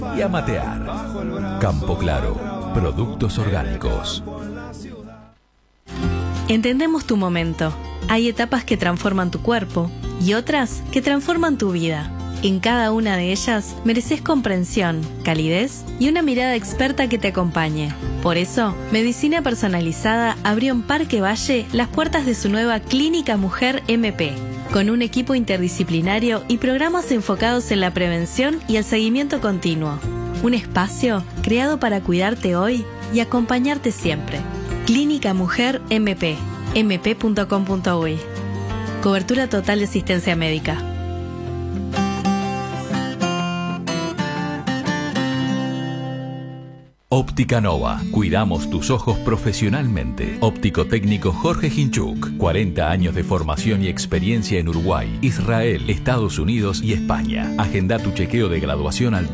y a matear. Campo Claro, productos orgánicos. Entendemos tu momento. Hay etapas que transforman tu cuerpo y otras que transforman tu vida. En cada una de ellas mereces comprensión, calidez y una mirada experta que te acompañe. Por eso, Medicina Personalizada abrió en Parque Valle las puertas de su nueva Clínica Mujer MP, con un equipo interdisciplinario y programas enfocados en la prevención y el seguimiento continuo. Un espacio creado para cuidarte hoy y acompañarte siempre. Clínica Mujer MP, mp.com.uy. Cobertura total de asistencia médica. Óptica Nova. Cuidamos tus ojos profesionalmente. Óptico técnico Jorge Ginchuk. 40 años de formación y experiencia en Uruguay, Israel, Estados Unidos y España. Agenda tu chequeo de graduación al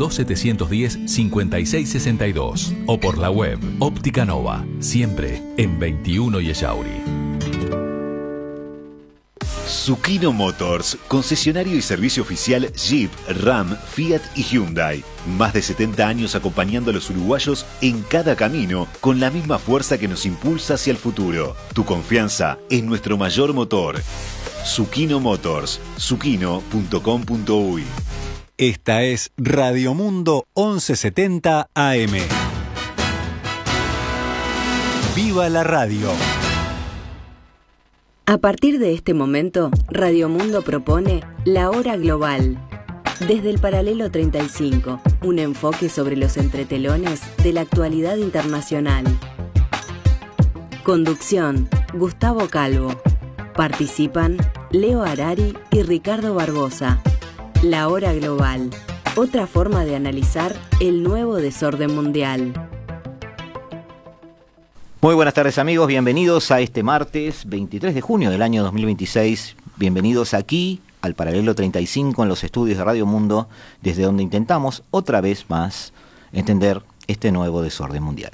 2710-5662 o por la web. Óptica Nova. Siempre en 21 y Echauri. Zucchino Motors, concesionario y servicio oficial Jeep, Ram, Fiat y Hyundai. Más de 70 años acompañando a los uruguayos en cada camino, con la misma fuerza que nos impulsa hacia el futuro. Tu confianza es nuestro mayor motor. Zucchino Motors, zucchino.com.uy. Esta es Radio Mundo 1170 AM. ¡Viva la radio! A partir de este momento, Radio Mundo propone La Hora Global. Desde el paralelo 35, un enfoque sobre los entretelones de la actualidad internacional. Conducción, Gustavo Calvo. Participan Leo Harari y Ricardo Barbosa. La Hora Global, otra forma de analizar el nuevo desorden mundial. Muy buenas tardes amigos, bienvenidos a este martes 23 de junio del año 2026. Bienvenidos aquí al Paralelo 35 en los estudios de Radio Mundo, desde donde intentamos otra vez más entender este nuevo desorden mundial.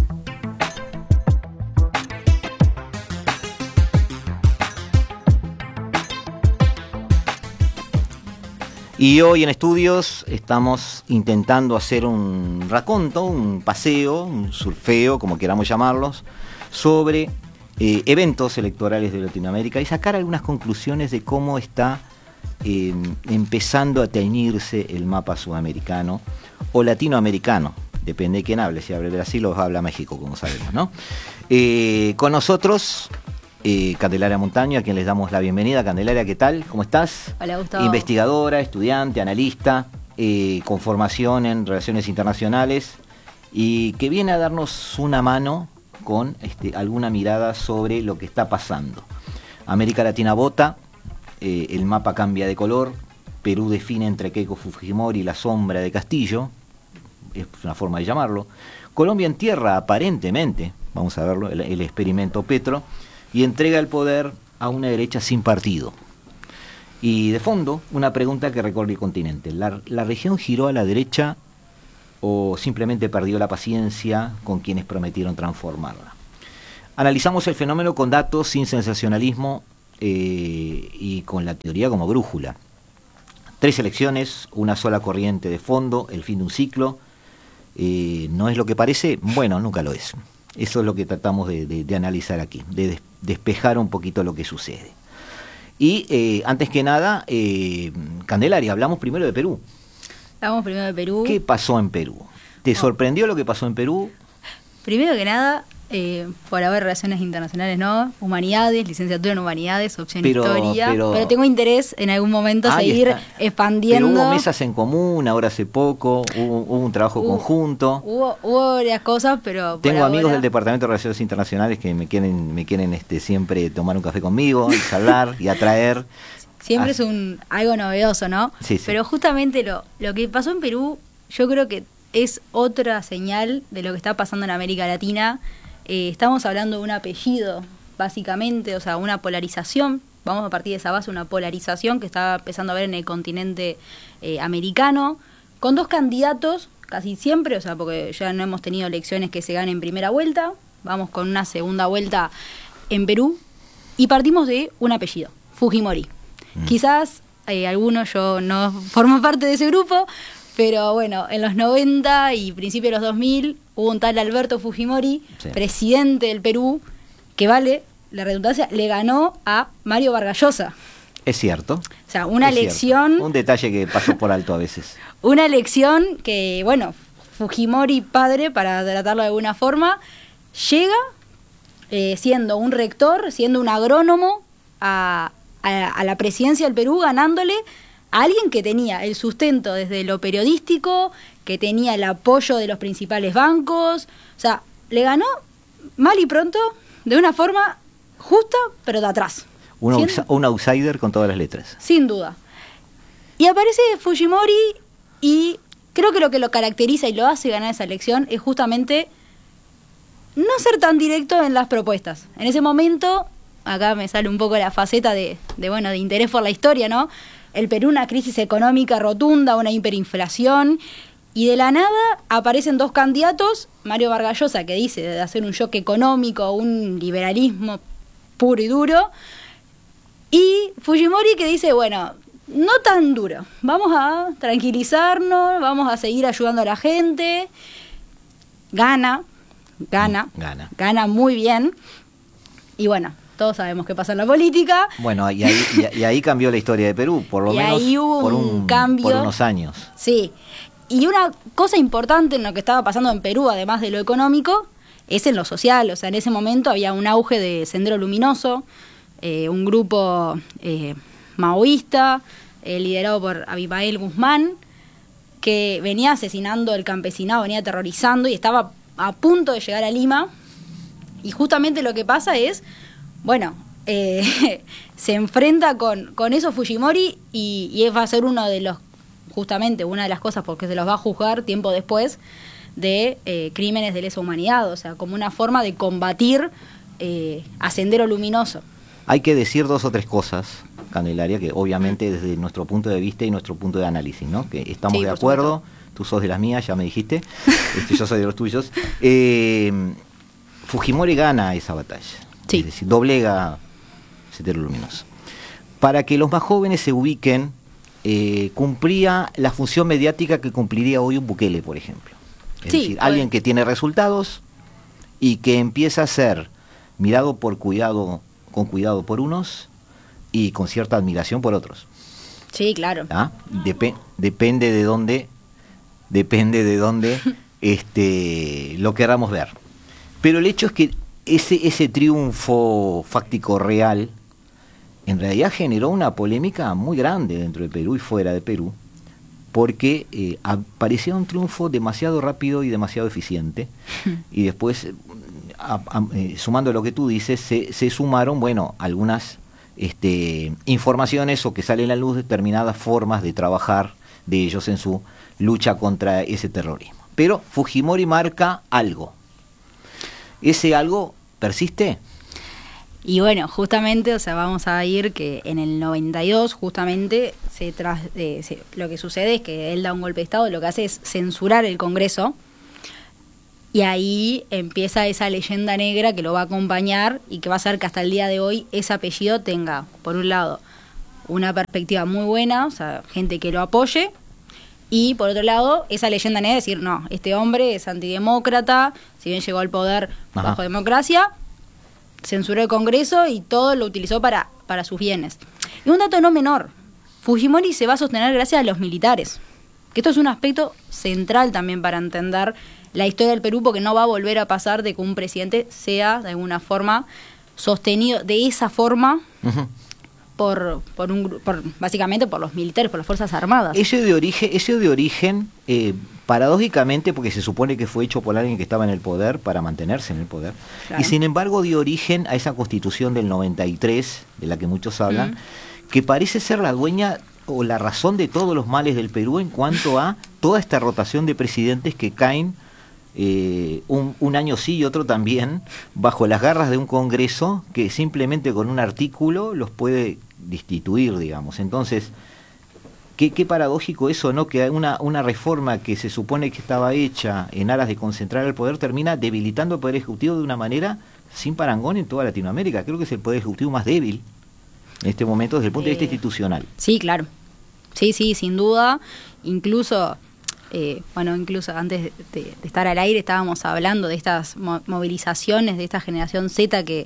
Y hoy en estudios estamos intentando hacer un raconto, un paseo, un surfeo, como queramos llamarlos, sobre eventos electorales de Latinoamérica y sacar algunas conclusiones de cómo está empezando a teñirse el mapa sudamericano o latinoamericano, depende de quién hable, si habla Brasil o habla México, como sabemos, ¿no? Con nosotros Candelaria Montaño, a quien les damos la bienvenida. Candelaria, ¿qué tal? ¿Cómo estás? Hola, Gustavo. Investigadora, estudiante, analista, con formación en relaciones internacionales y que viene a darnos una mano con alguna mirada sobre lo que está pasando. América Latina vota, el mapa cambia de color, Perú define entre Keiko Fujimori y la sombra de Castillo, es una forma de llamarlo. Colombia entierra aparentemente, vamos a verlo, el experimento Petro, y entrega el poder a una derecha sin partido. Y de fondo, una pregunta que recorre el continente. ¿La región giró a la derecha o simplemente perdió la paciencia con quienes prometieron transformarla? Analizamos el fenómeno con datos, sin sensacionalismo y con la teoría como brújula. 3 elecciones, una sola corriente de fondo, el fin de un ciclo. ¿No es lo que parece? Bueno, nunca lo es. Eso es lo que tratamos de analizar aquí, de despejar un poquito lo que sucede. Y antes que nada, Candelaria, hablamos primero de Perú. Hablamos primero de Perú. ¿Qué pasó en Perú? ¿Te sorprendió lo que pasó en Perú? Primero que nada, por haber relaciones internacionales, ¿no? Humanidades, licenciatura en Humanidades, opción Historia. Pero tengo interés en algún momento seguir expandiendo. Pero hubo mesas en común, ahora hace poco, hubo un trabajo conjunto. Hubo varias cosas, pero tengo amigos del Departamento de Relaciones Internacionales que me quieren siempre tomar un café conmigo, y charlar y atraer. Siempre es algo novedoso, ¿no? Sí. Pero justamente lo que pasó en Perú, yo creo que es otra señal de lo que está pasando en América Latina. Estamos hablando de un apellido, básicamente, o sea, una polarización. Vamos a partir de esa base, una polarización que está empezando a ver en el continente americano, con 2 candidatos, casi siempre, o sea, porque ya no hemos tenido elecciones que se ganen en primera vuelta, vamos con una segunda vuelta en Perú, y partimos de un apellido, Fujimori. Quizás algunos, yo no formo parte de ese grupo, Pero bueno, en los 90 y principios de los 2000 hubo un tal Alberto Fujimori, Sí. presidente del Perú, que vale, la redundancia, le ganó a Mario Vargas Llosa. Es cierto. O sea, una Es elección... cierto. Un detalle que pasó por alto a veces. Una elección que, bueno, Fujimori padre, para tratarlo de alguna forma, llega siendo un rector, siendo un agrónomo a la presidencia del Perú, ganándole a alguien que tenía el sustento desde lo periodístico, que tenía el apoyo de los principales bancos. O sea, le ganó mal y pronto, de una forma justa, pero de atrás. Un outsider con todas las letras. Sin duda. Y aparece Fujimori y creo que lo caracteriza y lo hace ganar esa elección es justamente no ser tan directo en las propuestas. En ese momento, acá me sale un poco la faceta de interés por la historia, ¿no? El Perú, una crisis económica rotunda, una hiperinflación, y de la nada aparecen dos candidatos, Mario Vargas Llosa, que dice de hacer un shock económico, un liberalismo puro y duro, y Fujimori que dice, bueno, no tan duro, vamos a tranquilizarnos, vamos a seguir ayudando a la gente. Gana muy bien, y bueno, todos sabemos qué pasa en la política. Bueno, y ahí cambió la historia de Perú, por lo menos ahí hubo un cambio, por unos años. Sí, y una cosa importante en lo que estaba pasando en Perú, además de lo económico, es en lo social. O sea, en ese momento había un auge de Sendero Luminoso, un grupo maoísta, liderado por Abimael Guzmán, que venía asesinando el campesinado, venía aterrorizando y estaba a punto de llegar a Lima. Y justamente lo que pasa es, bueno, se enfrenta con eso Fujimori y va a ser una de las cosas porque se los va a juzgar tiempo después de crímenes de lesa humanidad, o sea, como una forma de combatir a Sendero Luminoso. Hay que decir dos o tres cosas, Candelaria, que obviamente desde nuestro punto de vista y nuestro punto de análisis, ¿no? Que estamos Sí, de por acuerdo, supuesto. Tú sos de las mías, ya me dijiste, yo soy de los tuyos. Fujimori gana esa batalla, Sí. Es decir, doblega Sendero Luminoso. Para que los más jóvenes se ubiquen, cumplía la función mediática que cumpliría hoy un Bukele, por ejemplo. Es decir, alguien que tiene resultados y que empieza a ser mirado con cuidado por unos y con cierta admiración por otros. Sí, claro. ¿Ah? Depende de dónde lo queramos ver. Pero el hecho es que ese triunfo fáctico real en realidad generó una polémica muy grande dentro de Perú y fuera de Perú, porque parecía un triunfo demasiado rápido y demasiado eficiente, y después, sumando lo que tú dices, se sumaron, bueno, algunas informaciones o que salen a la luz determinadas formas de trabajar de ellos en su lucha contra ese terrorismo. Pero Fujimori marca algo. ¿Ese algo persiste? Y bueno, justamente, o sea, vamos a ir que en el 92 justamente lo que sucede es que él da un golpe de Estado, lo que hace es censurar el Congreso, y ahí empieza esa leyenda negra que lo va a acompañar y que va a hacer que hasta el día de hoy ese apellido tenga, por un lado, una perspectiva muy buena, o sea, gente que lo apoye, y por otro lado, esa leyenda negra de decir, no, este hombre es antidemócrata, si bien llegó al poder bajo democracia, censuró el Congreso y todo lo utilizó para sus bienes. Y un dato no menor, Fujimori se va a sostener gracias a los militares, que esto es un aspecto central también para entender la historia del Perú, porque no va a volver a pasar de que un presidente sea de alguna forma sostenido de esa forma básicamente por los militares, por las Fuerzas Armadas. Ese de origen, paradójicamente, porque se supone que fue hecho por alguien que estaba en el poder para mantenerse en el poder, claro. Y sin embargo dio origen a esa Constitución del 93, de la que muchos hablan, que parece ser la dueña o la razón de todos los males del Perú en cuanto a toda esta rotación de presidentes que caen un año sí y otro también bajo las garras de un Congreso que simplemente con un artículo los puede destituir, digamos. Entonces, qué paradójico eso, ¿no? Que una reforma que se supone que estaba hecha en aras de concentrar el poder termina debilitando el Poder Ejecutivo de una manera sin parangón en toda Latinoamérica. Creo que es el Poder Ejecutivo más débil en este momento desde el punto de vista institucional. Sí, claro. Sí, sin duda. Incluso Bueno, incluso antes de estar al aire estábamos hablando de estas movilizaciones de esta generación Z que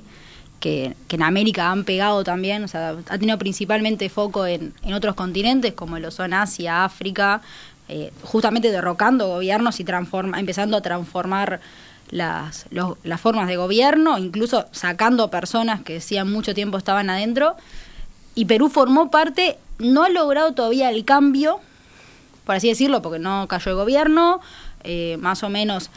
en América han pegado también, o sea, ha tenido principalmente foco en otros continentes como lo son Asia, África, justamente derrocando gobiernos y empezando a transformar las formas de gobierno, incluso sacando personas que hacían mucho tiempo estaban adentro. Y Perú formó parte, no ha logrado todavía el cambio, por así decirlo, porque no cayó el gobierno, más o menos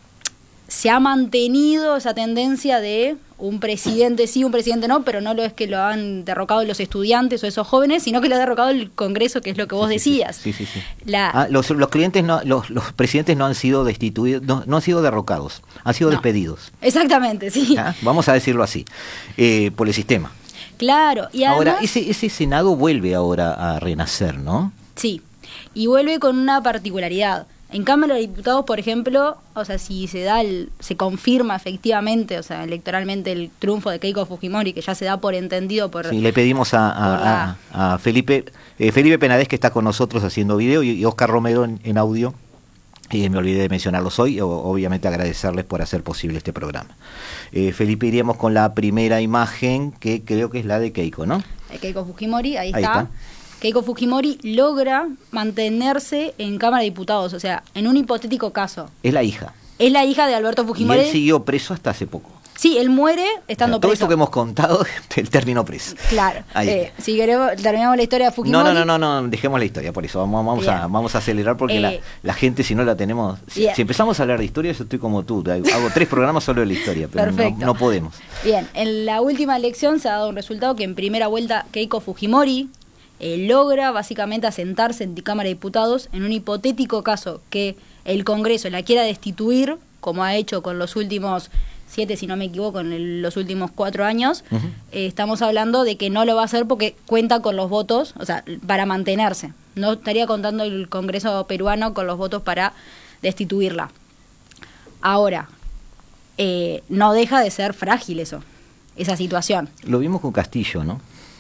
se ha mantenido esa tendencia de un presidente sí, un presidente no, pero no lo es que lo han derrocado los estudiantes o esos jóvenes, sino que lo ha derrocado el Congreso, que es lo que vos decías. Sí. Los presidentes no han sido destituidos, no han sido derrocados, han sido despedidos. Exactamente, sí. Vamos a decirlo así, por el sistema. Claro. Y además, ahora, ese Senado vuelve ahora a renacer, ¿no? Sí, y vuelve con una particularidad. En Cámara de Diputados, por ejemplo, o sea, si se confirma efectivamente, o sea, electoralmente el triunfo de Keiko Fujimori, que ya se da por entendido por... Sí, le pedimos a Felipe Penades, que está con nosotros haciendo video, y Oscar Romero en audio, y me olvidé de mencionarlos hoy, obviamente agradecerles por hacer posible este programa. Felipe, iríamos con la primera imagen, que creo que es la de Keiko, ¿no? Keiko Fujimori, ahí está. Keiko Fujimori logra mantenerse en Cámara de Diputados, o sea, en un hipotético caso. Es la hija. Es la hija de Alberto Fujimori. Y él siguió preso hasta hace poco. Sí, él muere estando preso. Todo esto que hemos contado, él terminó preso. Claro. Si queremos, terminamos la historia de Fujimori. No, dejemos la historia, por eso. Vamos a acelerar porque la gente, si no la tenemos... Si empezamos a hablar de historia, yo estoy como tú. Hago 3 programas solo de la historia, pero no podemos. Bien, en la última elección se ha dado un resultado que en primera vuelta Keiko Fujimori logra básicamente asentarse en Cámara de Diputados en un hipotético caso que el Congreso la quiera destituir, como ha hecho con los últimos 7, si no me equivoco, en los últimos 4 años. Estamos hablando de que no lo va a hacer porque cuenta con los votos, o sea, para mantenerse. No estaría contando el Congreso peruano con los votos para destituirla. Ahora, no deja de ser frágil esa situación. Lo vimos con Castillo, ¿no?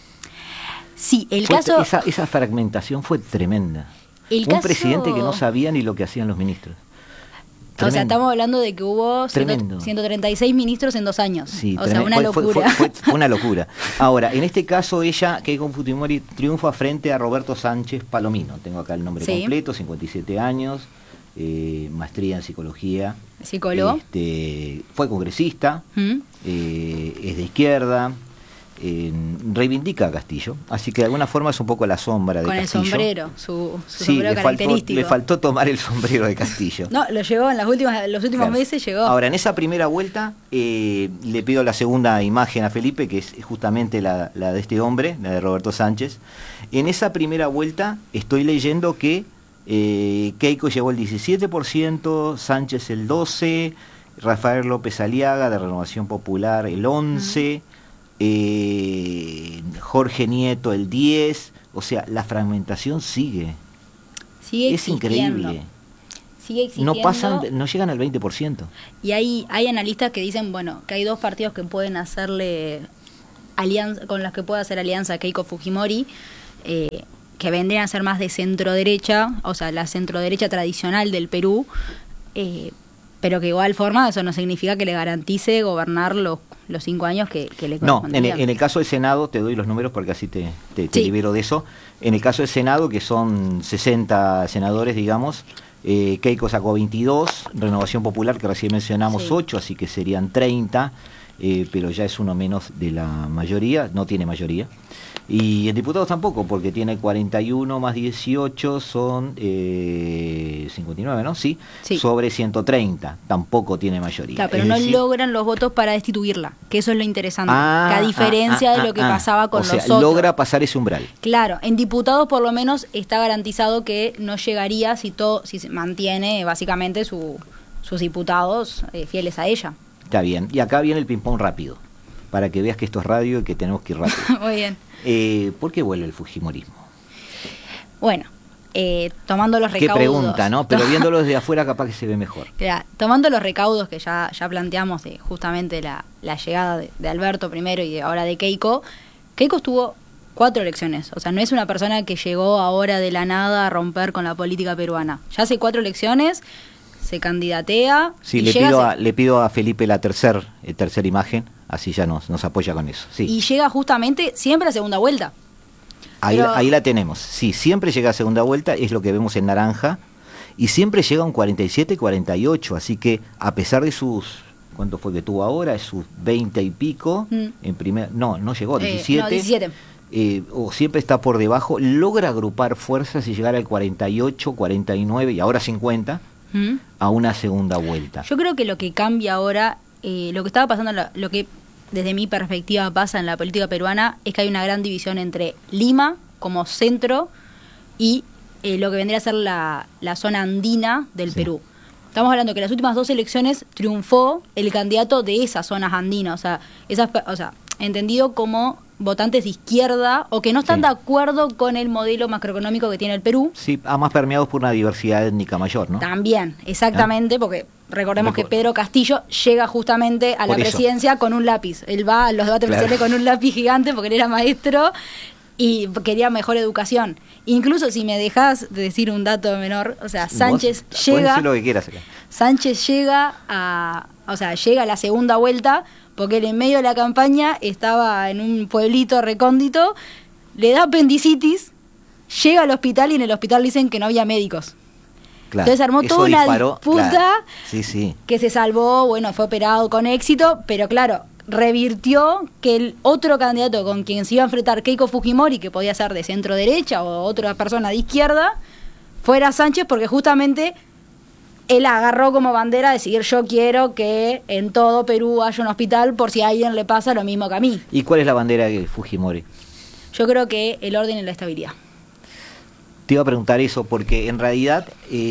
Sí, caso... Esa fragmentación fue tremenda. Un presidente que no sabía ni lo que hacían los ministros. Tremendo. O sea, estamos hablando de que hubo 136 ministros en 2 años. Sí, o sea, una locura. Fue una locura. Ahora, en este caso, Keiko Fujimori triunfa frente a Roberto Sánchez Palomino. Tengo acá el nombre completo, 57 años, maestría en psicología. Psicólogo. Fue congresista, es de izquierda. Reivindica a Castillo, así que de alguna forma es un poco la sombra de Castillo. Con el sombrero, su sombrero característico. Le faltó tomar el sombrero de Castillo. No, lo llevó en los últimos meses, llegó. Ahora, en esa primera vuelta, le pido la segunda imagen a Felipe, que es justamente la de este hombre, la de Roberto Sánchez. En esa primera vuelta estoy leyendo que Keiko llevó el 17%, Sánchez el 12%, Rafael López Aliaga de Renovación Popular el 11%, Jorge Nieto el 10%, o sea, la fragmentación sigue es increíble. Sigue existiendo. No llegan al 20%. Y hay analistas que dicen, bueno, que hay 2 partidos que pueden hacerle alianza, con los que puede hacer alianza a Keiko Fujimori, que vendrían a ser más de centro derecha, o sea, la centro derecha tradicional del Perú, pero que igual forma eso no significa que le garantice gobernar los 5 años que le correspondían. No, en el caso del Senado, te doy los números porque así te libero de eso. En el caso del Senado, que son 60 senadores, digamos, Keiko sacó 22, Renovación Popular, que recién mencionamos, 8, así que serían 30, pero ya es uno menos de la mayoría, no tiene mayoría. Y en diputados tampoco, porque tiene 41 más 18, son 59, ¿no? Sí, sobre 130, tampoco tiene mayoría. Claro, pero no logran los votos para destituirla, que eso es lo interesante, que a diferencia de lo que pasaba con los otros. Logra pasar ese umbral. Claro, en diputados por lo menos está garantizado que no llegaría si se mantiene básicamente sus diputados fieles a ella. Está bien, y acá viene el ping-pong rápido, para que veas que esto es radio y que tenemos que ir rápido. Muy bien. ¿Por qué vuelve el fujimorismo? Bueno, tomando los recaudos... Qué pregunta, ¿no? Pero viéndolo desde afuera capaz que se ve mejor. Tomando los recaudos que ya planteamos de justamente la llegada de Alberto primero y ahora de Keiko estuvo 4 elecciones. O sea, no es una persona que llegó ahora de la nada a romper con la política peruana. Ya hace 4 elecciones, se candidatea. Sí, le pido a Felipe la tercera imagen, así ya nos apoya con eso. Sí. Y llega justamente siempre a segunda vuelta. Ahí la tenemos. Sí, siempre llega a segunda vuelta, es lo que vemos en naranja, y siempre llega a un 47-48, así que a pesar de sus... ¿Cuánto fue que tuvo ahora? Es sus 20 y pico. En primer, no llegó, 17. No, 17. O siempre está por debajo, logra agrupar fuerzas y llegar al 48, 49 y ahora 50 a una segunda vuelta. Yo creo que lo que cambia ahora, lo que estaba pasando, lo que desde mi perspectiva pasa en la política peruana, es que hay una gran división entre Lima como centro y lo que vendría a ser la zona andina del Perú. Estamos hablando que en las últimas 2 elecciones triunfó el candidato de esas zonas andinas, o sea, entendido como votantes de izquierda o que no están de acuerdo con el modelo macroeconómico que tiene el Perú. Sí, más permeados por una diversidad étnica mayor, ¿no? También, exactamente, porque recordemos que Pedro Castillo llega justamente a la presidencia con un lápiz. Él va a los debates presidenciales con un lápiz gigante porque él era maestro y quería mejor educación. Incluso si me dejas decir un dato menor, o sea, Sánchez llega... lo que quieras acá. Sánchez llega a la segunda vuelta porque él en medio de la campaña estaba en un pueblito recóndito, le da apendicitis, llega al hospital y en el hospital dicen que no había médicos. Claro, entonces armó toda una disputa que se salvó, bueno, fue operado con éxito, pero claro, revirtió que el otro candidato con quien se iba a enfrentar, Keiko Fujimori, que podía ser de centro derecha o otra persona de izquierda, fuera Sánchez, porque justamente él agarró como bandera decir: yo quiero que en todo Perú haya un hospital por si a alguien le pasa lo mismo que a mí. ¿Y cuál es la bandera de Fujimori? Yo creo que el orden y la estabilidad. Te iba a preguntar eso, porque en realidad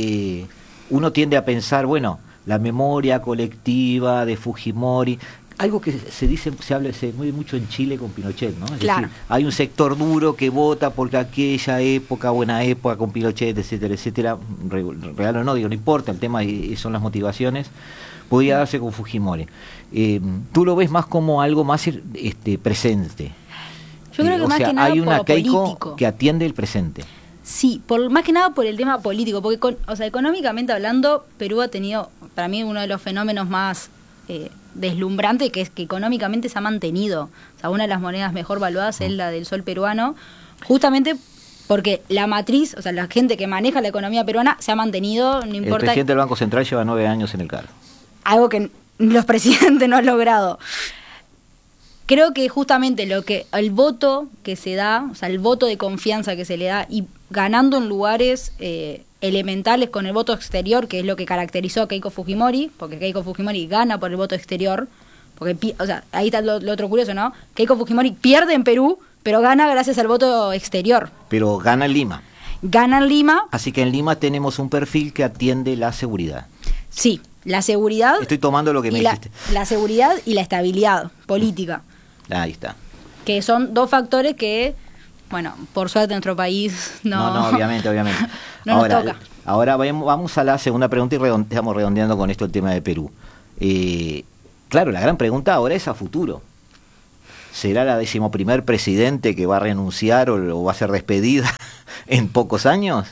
uno tiende a pensar, bueno, la memoria colectiva de Fujimori, algo que se mueve mucho en Chile con Pinochet, ¿no? Es decir, hay un sector duro que vota porque aquella época, buena época con Pinochet, etcétera, etcétera, real o no, digo, no importa, el tema son las motivaciones, podía darse con Fujimori. ¿Tú lo ves más como algo más presente? Yo creo que más que nada hay una Keiko político que atiende el presente. Sí, más que nada por el tema político, porque económicamente hablando, Perú ha tenido, para mí, uno de los fenómenos más deslumbrante, que es que económicamente se ha mantenido. O sea, una de las monedas mejor valuadas es la del sol peruano, justamente porque la matriz, o sea, la gente que maneja la economía peruana se ha mantenido, no importa. El presidente del Banco Central lleva 9 años en el cargo. Algo que los presidentes no han logrado. Creo que justamente el voto que se da, o sea, el voto de confianza que se le da y ganando en lugares elementales con el voto exterior, que es lo que caracterizó a Keiko Fujimori, porque Keiko Fujimori gana por el voto exterior, porque, o sea, ahí está lo otro curioso, ¿no? Keiko Fujimori pierde en Perú, pero gana gracias al voto exterior. Pero gana en Lima. Gana en Lima. Así que en Lima tenemos un perfil que atiende la seguridad. Sí, la seguridad. Estoy tomando lo que me dijiste. La seguridad y la estabilidad política. Ahí está. Que son 2 factores que, bueno, por suerte en nuestro país No, obviamente. no nos toca. Ahora vamos a la segunda pregunta y estamos redondeando con esto el tema de Perú. Claro, la gran pregunta ahora es a futuro. ¿Será la 11ª presidente que va a renunciar o va a ser despedida en pocos años?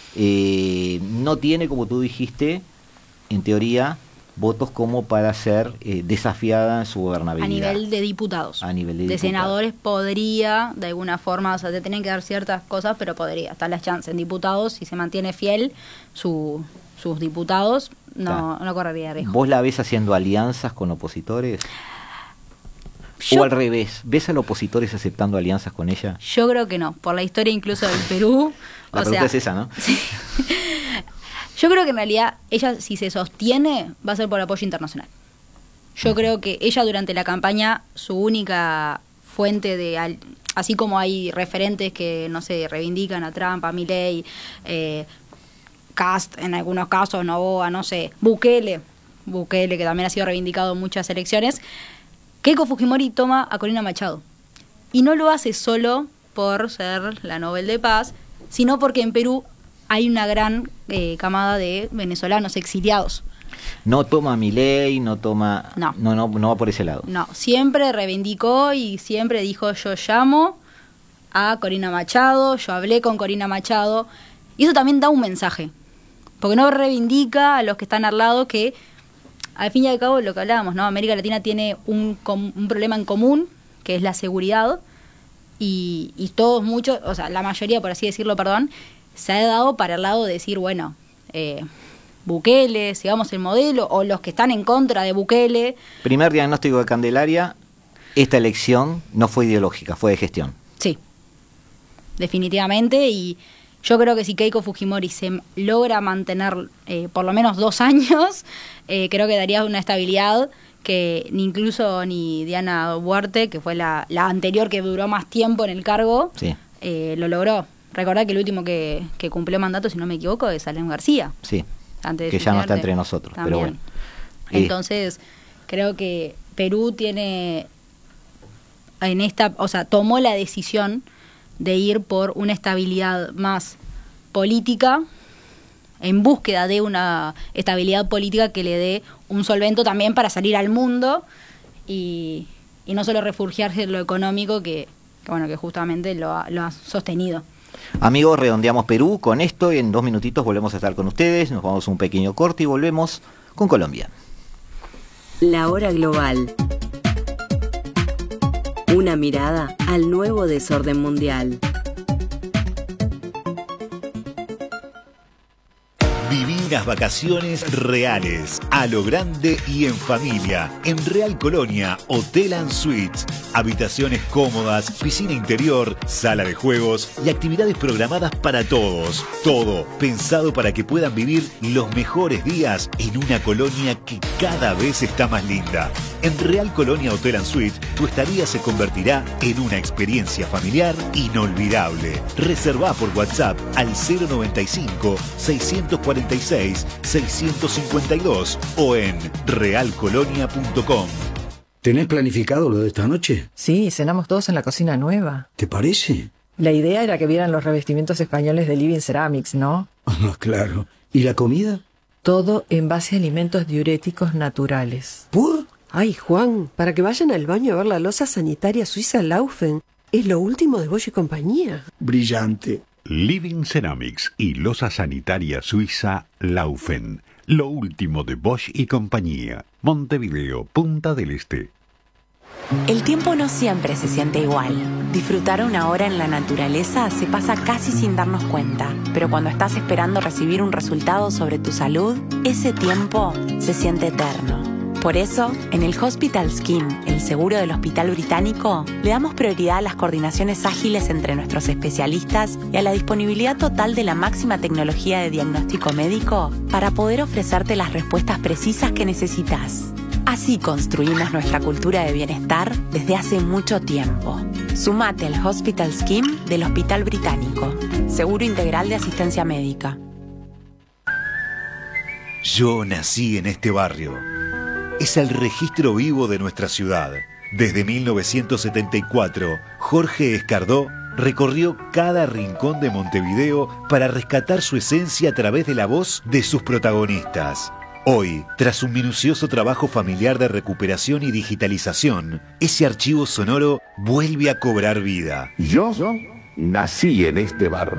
No tiene, como tú dijiste, en teoría, votos como para ser desafiada en su gobernabilidad. A nivel de diputados. De senadores podría, de alguna forma, o sea, te tienen que dar ciertas cosas, pero podría. Está la chance. En diputados, si se mantiene fiel sus diputados, no correría riesgo. ¿Vos la ves haciendo alianzas con opositores? ¿O al revés? ¿Ves a los opositores aceptando alianzas con ella? Yo creo que no. Por la historia incluso del Perú. La pregunta es esa, ¿no? Sí. Yo creo que en realidad ella, si se sostiene, va a ser por apoyo internacional. Yo creo que ella durante la campaña, su única fuente así como hay referentes que, no sé, reivindican a Trump, a Milei, Kast en algunos casos, Noboa, no sé, Bukele, que también ha sido reivindicado en muchas elecciones, Keiko Fujimori toma a Corina Machado. Y no lo hace solo por ser la Nobel de Paz, sino porque en Perú hay una gran camada de venezolanos exiliados. No toma a Milei, no va por ese lado. No, siempre reivindicó y siempre dijo: yo llamo a Corina Machado, yo hablé con Corina Machado, y eso también da un mensaje, porque no reivindica a los que están al lado que, al fin y al cabo, lo que hablábamos, ¿no? América Latina tiene un problema en común, que es la seguridad, y todos muchos, o sea, la mayoría, por así decirlo, se ha dado para el lado de decir, bueno, Bukele, sigamos el modelo, o los que están en contra de Bukele. Primer diagnóstico de Candelaria, esta elección no fue ideológica, fue de gestión. Sí, definitivamente, y yo creo que si Keiko Fujimori se logra mantener por lo menos 2 años, creo que daría una estabilidad que ni Diana Boluarte, que fue la anterior que duró más tiempo en el cargo, sí, lo logró. Recordá que el último que cumplió mandato, si no me equivoco, es Alem García. Sí, antes de que ya no está entre nosotros, también. Pero bueno. Entonces, creo que Perú tiene en esta, o sea, tomó la decisión de ir por una estabilidad más política, en búsqueda de una estabilidad política que le dé un solvento también para salir al mundo y no solo refugiarse en lo económico que justamente lo ha sostenido. Amigos, redondeamos Perú con esto y en 2 minutitos volvemos a estar con ustedes. Nos vamos a un pequeño corte y volvemos con Colombia. La hora global. Una mirada al nuevo desorden mundial. Viví unas vacaciones reales, a lo grande y en familia. En Real Colonia, Hotel & Suites. Habitaciones cómodas, piscina interior, sala de juegos y actividades programadas para todos. Todo pensado para que puedan vivir los mejores días en una colonia que cada vez está más linda. En Real Colonia Hotel & Suites, tu estadía se convertirá en una experiencia familiar inolvidable. Reservá por WhatsApp al 095-646-652 o en realcolonia.com. ¿Tenés planificado lo de esta noche? Sí, cenamos todos en la cocina nueva. ¿Te parece? La idea era que vieran los revestimientos españoles de Living Ceramics, ¿no? Ah, claro. ¿Y la comida? Todo en base a alimentos diuréticos naturales. ¿Por? Ay, Juan, para que vayan al baño a ver la loza sanitaria suiza Laufen. Es lo último de Bosch y compañía. Brillante. Living Ceramics y loza sanitaria suiza Laufen. Lo último de Bosch y compañía. Montevideo, Punta del Este. El tiempo no siempre se siente igual. Disfrutar una hora en la naturaleza se pasa casi sin darnos cuenta, pero cuando estás esperando recibir un resultado sobre tu salud, ese tiempo se siente eterno. Por eso, en el Hospital Scheme, el seguro del Hospital Británico, le damos prioridad a las coordinaciones ágiles entre nuestros especialistas y a la disponibilidad total de la máxima tecnología de diagnóstico médico para poder ofrecerte las respuestas precisas que necesitas. Así construimos nuestra cultura de bienestar desde hace mucho tiempo. Sumate al Hospital Scheme del Hospital Británico. Seguro integral de asistencia médica. Yo nací en este barrio. Es el registro vivo de nuestra ciudad. Desde 1974, Jorge Escardó recorrió cada rincón de Montevideo para rescatar su esencia a través de la voz de sus protagonistas. Hoy, tras un minucioso trabajo familiar de recuperación y digitalización, ese archivo sonoro vuelve a cobrar vida. Yo nací en este barrio.